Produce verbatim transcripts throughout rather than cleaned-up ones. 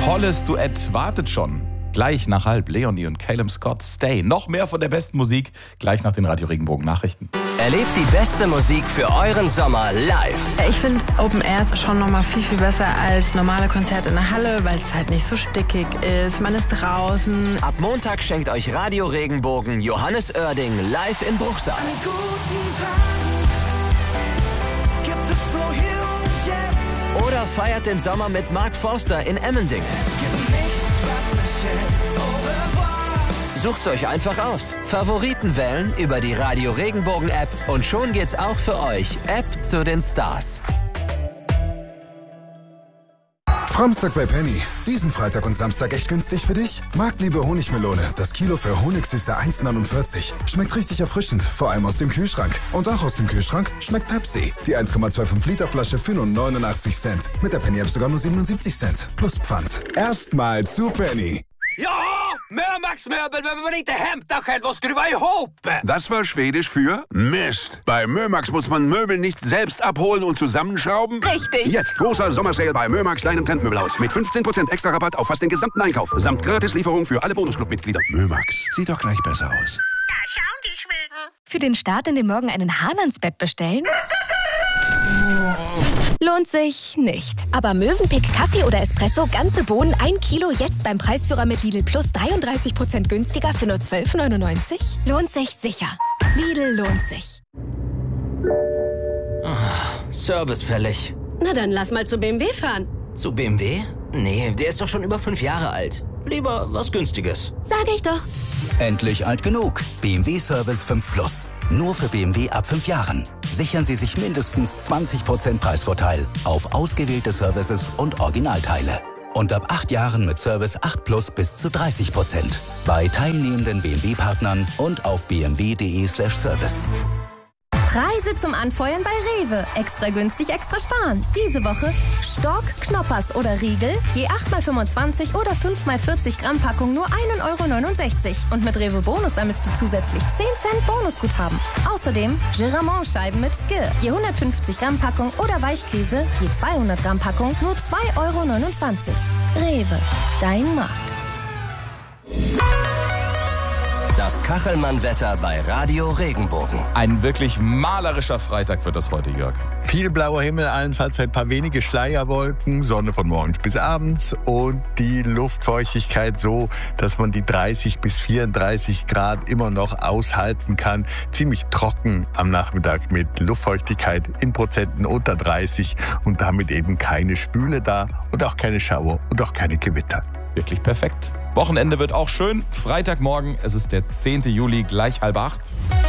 Tolles Duett wartet schon. Gleich nach halb Leonie und Calum Scott, Stay. Noch mehr von der besten Musik, gleich nach den Radio Regenbogen Nachrichten. Erlebt die beste Musik für euren Sommer live. Ich finde Open Air ist schon noch mal viel, viel besser als normale Konzerte in der Halle, weil es halt nicht so stickig ist. Man ist draußen. Ab Montag schenkt euch Radio Regenbogen Johannes Oerding live in Bruchsal. Oder feiert den Sommer mit Mark Forster in Emmendingen. Sucht's euch einfach aus. Favoriten wählen über die Radio Regenbogen App und schon geht's auch für euch. App zu den Stars. Framstag bei Penny. Diesen Freitag und Samstag echt günstig für dich? Marktliebe Honigmelone. Das Kilo für Honigsüße eins neunundvierzig. Schmeckt richtig erfrischend, vor allem aus dem Kühlschrank. Und auch aus dem Kühlschrank schmeckt Pepsi. Die eins Komma fünfundzwanzig Liter Flasche für nur neunundachtzig Cent. Mit der Penny App sogar nur siebenundsiebzig Cent. Plus Pfand. Erstmal zu Penny. Ja, Mömax-Möbel, wenn man nicht daheim da kann, was skruva ihop. Das war Schwedisch für Mist. Bei Mömax muss man Möbel nicht selbst abholen und zusammenschrauben. Richtig. Jetzt großer Sommersale bei Mömax, deinem Trendmöbelhaus. Mit fünfzehn Prozent extra Rabatt auf fast den gesamten Einkauf. Samt Gratislieferung für alle Bonusclub-Mitglieder. Mömax, sieht doch gleich besser aus. Da schauen die Schweden. Für den Start in den Morgen einen Hahn ans Bett bestellen? Lohnt sich nicht. Aber Mövenpick Kaffee oder Espresso, ganze Bohnen, ein Kilo, jetzt beim Preisführer mit Lidl Plus dreiunddreißig Prozent günstiger für nur zwölf neunundneunzig? Lohnt sich sicher. Lidl lohnt sich. Oh, Service fällig. Na dann lass mal zu B M W fahren. Zu B M W? Nee, der ist doch schon über fünf Jahre alt. Lieber was Günstiges. Sag ich doch. Endlich alt genug. B M W Service fünf Plus. Nur für B M W ab fünf Jahren. Sichern Sie sich mindestens zwanzig Prozent Preisvorteil auf ausgewählte Services und Originalteile. Und ab acht Jahren mit Service acht Plus bis zu dreißig Prozent. Bei teilnehmenden B M W-Partnern und auf b m w punkt d e slash service. Preise zum Anfeuern bei Rewe. Extra günstig, extra sparen. Diese Woche Stork, Knoppers oder Riegel, je acht mal fünfundzwanzig oder fünf mal vierzig Gramm Packung nur ein Euro neunundsechzig. Und mit Rewe Bonus ermisst du zusätzlich zehn Cent Bonusguthaben. Außerdem Giramont-Scheiben mit Skir, je hundertfünfzig Gramm Packung oder Weichkäse, je zweihundert Gramm Packung nur zwei Euro neunundzwanzig. Rewe, dein Markt. Das Kachelmann-Wetter bei Radio Regenbogen. Ein wirklich malerischer Freitag wird das heute, Jörg. Viel blauer Himmel, allenfalls ein paar wenige Schleierwolken, Sonne von morgens bis abends und die Luftfeuchtigkeit so, dass man die dreißig bis vierunddreißig Grad immer noch aushalten kann. Ziemlich trocken am Nachmittag mit Luftfeuchtigkeit in Prozenten unter dreißig und damit eben keine Spüle da und auch keine Schauer und auch keine Gewitter. Wirklich perfekt. Wochenende wird auch schön. Freitagmorgen, es ist der zehnten Juli, gleich halb acht.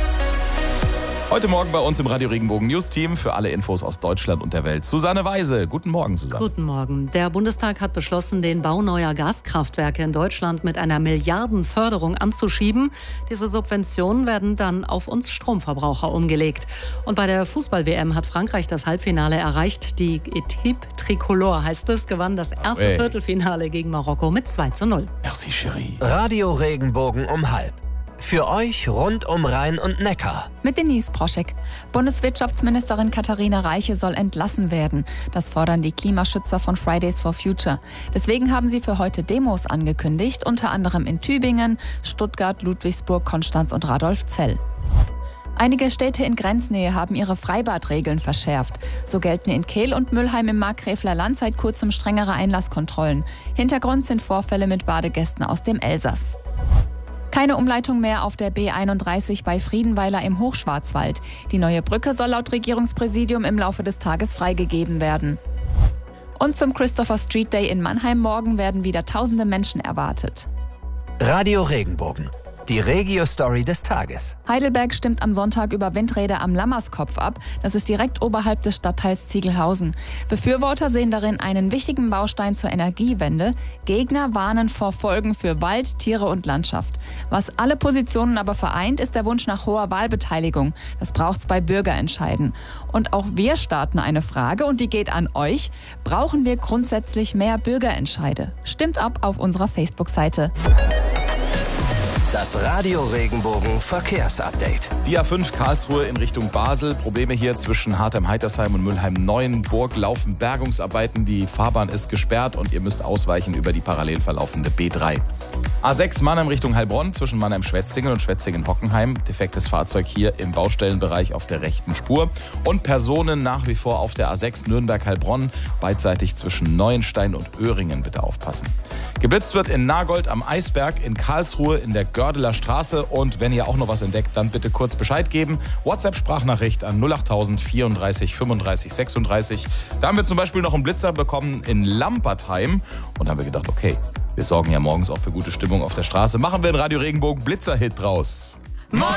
Heute Morgen bei uns im Radio Regenbogen News Team für alle Infos aus Deutschland und der Welt. Susanne Weise, guten Morgen, Susanne. Guten Morgen. Der Bundestag hat beschlossen, den Bau neuer Gaskraftwerke in Deutschland mit einer Milliardenförderung anzuschieben. Diese Subventionen werden dann auf uns Stromverbraucher umgelegt. Und bei der Fußball-W M hat Frankreich das Halbfinale erreicht. Die Equipe Tricolore, heißt es, gewann das erste Hey. Viertelfinale gegen Marokko mit zwei zu null. Merci, Chérie. Radio Regenbogen um halb. Für euch rund um Rhein und Neckar. Mit Denise Proschek. Bundeswirtschaftsministerin Katharina Reiche soll entlassen werden. Das fordern die Klimaschützer von Fridays for Future. Deswegen haben sie für heute Demos angekündigt, unter anderem in Tübingen, Stuttgart, Ludwigsburg, Konstanz und Radolfzell. Einige Städte in Grenznähe haben ihre Freibadregeln verschärft. So gelten in Kehl und Mülheim im Markgräfler Land seit kurzem strengere Einlasskontrollen. Hintergrund sind Vorfälle mit Badegästen aus dem Elsass. Keine Umleitung mehr auf der B einunddreißig bei Friedenweiler im Hochschwarzwald. Die neue Brücke soll laut Regierungspräsidium im Laufe des Tages freigegeben werden. Und zum Christopher Street Day in Mannheim morgen werden wieder tausende Menschen erwartet. Radio Regenbogen. Die Regio-Story des Tages. Heidelberg stimmt am Sonntag über Windräder am Lammerskopf ab. Das ist direkt oberhalb des Stadtteils Ziegelhausen. Befürworter sehen darin einen wichtigen Baustein zur Energiewende. Gegner warnen vor Folgen für Wald, Tiere und Landschaft. Was alle Positionen aber vereint, ist der Wunsch nach hoher Wahlbeteiligung. Das braucht's bei Bürgerentscheiden. Und auch wir starten eine Frage und die geht an euch. Brauchen wir grundsätzlich mehr Bürgerentscheide? Stimmt ab auf unserer Facebook-Seite. Das Das Radio Regenbogen Verkehrsupdate. Die A fünf Karlsruhe in Richtung Basel. Probleme hier zwischen Hartheim-Heitersheim und Mülheim-Neuenburg. Laufen Bergungsarbeiten. Die Fahrbahn ist gesperrt und ihr müsst ausweichen über die parallel verlaufende B drei. A sechs Mannheim Richtung Heilbronn zwischen Mannheim-Schwetzingen und Schwetzingen-Hockenheim. Defektes Fahrzeug hier im Baustellenbereich auf der rechten Spur. Und Personen nach wie vor auf der A sechs Nürnberg-Heilbronn. Beidseitig zwischen Neuenstein und Öhringen bitte aufpassen. Geblitzt wird in Nagold am Eisberg, in Karlsruhe in der Gördeler Straße. Und wenn ihr auch noch was entdeckt, dann bitte kurz Bescheid geben. WhatsApp-Sprachnachricht an null achttausend vierunddreißig fünfunddreißig sechsunddreißig. Da haben wir zum Beispiel noch einen Blitzer bekommen in Lampertheim. Und da haben wir gedacht, okay, wir sorgen ja morgens auch für gute Stimmung auf der Straße. Machen wir einen Radio Regenbogen Blitzer-Hit draus.